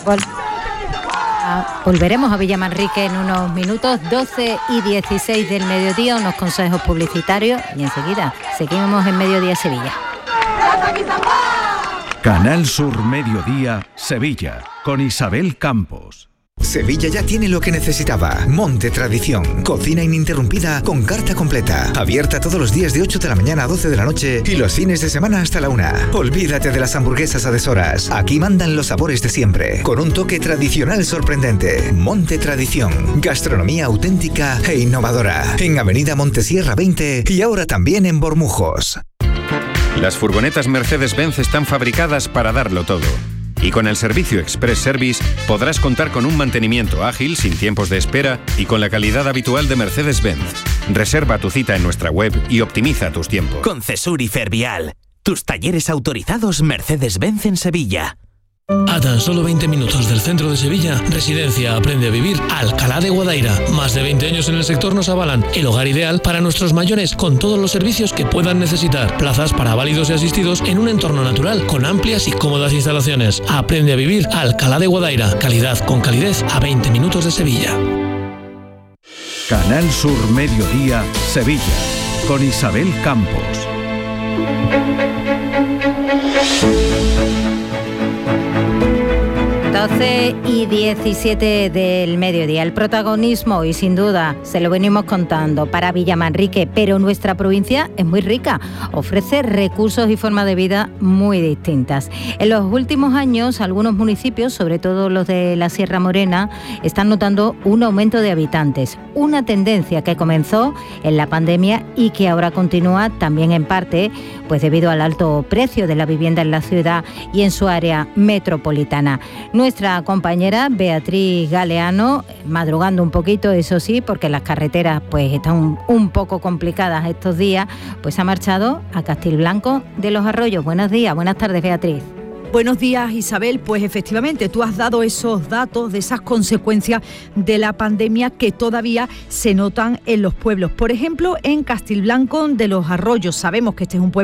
Volveremos a Villamanrique en unos minutos, 12:16 del mediodía, unos consejos publicitarios y enseguida seguimos en Mediodía Sevilla. Canal Sur Mediodía Sevilla, con Isabel Campos. Sevilla ya tiene lo que necesitaba. Monte Tradición. Cocina ininterrumpida con carta completa. Abierta todos los días de 8 de la mañana a 12 de la noche y los fines de semana hasta la 1. Olvídate de las hamburguesas a deshoras. Aquí mandan los sabores de siempre, con un toque tradicional sorprendente. Monte Tradición. Gastronomía auténtica e innovadora. En Avenida Montesierra 20 y ahora también en Bormujos. Las furgonetas Mercedes-Benz están fabricadas para darlo todo. Y con el servicio Express Service podrás contar con un mantenimiento ágil, sin tiempos de espera y con la calidad habitual de Mercedes-Benz. Reserva tu cita en nuestra web y optimiza tus tiempos. Concesur y Fervial, tus talleres autorizados Mercedes-Benz en Sevilla. A tan solo 20 minutos del centro de Sevilla, Residencia Aprende a Vivir Alcalá de Guadaira. Más de 20 años en el sector nos avalan el hogar ideal para nuestros mayores con todos los servicios que puedan necesitar. Plazas para válidos y asistidos en un entorno natural con amplias y cómodas instalaciones. Aprende a Vivir Alcalá de Guadaira. Calidad con calidez a 20 minutos de Sevilla. Canal Sur Mediodía Sevilla, con Isabel Campos. 12:17 del mediodía. El protagonismo, y sin duda se lo venimos contando, para Villamanrique, pero nuestra provincia es muy rica, ofrece recursos y formas de vida muy distintas. En los últimos años, algunos municipios, sobre todo los de la Sierra Morena, están notando un aumento de habitantes, una tendencia que comenzó en la pandemia y que ahora continúa también en parte, pues debido al alto precio de la vivienda en la ciudad y en su área metropolitana. Nuestra compañera Beatriz Galeano, madrugando un poquito, eso sí, porque las carreteras pues están un poco complicadas estos días, pues ha marchado a Castilblanco de los Arroyos. Buenos días, buenas tardes, Beatriz. Buenos días, Isabel. Pues efectivamente, tú has dado esos datos de esas consecuencias de la pandemia que todavía se notan en los pueblos. Por ejemplo, en Castilblanco de los Arroyos. Sabemos que este es un pueblo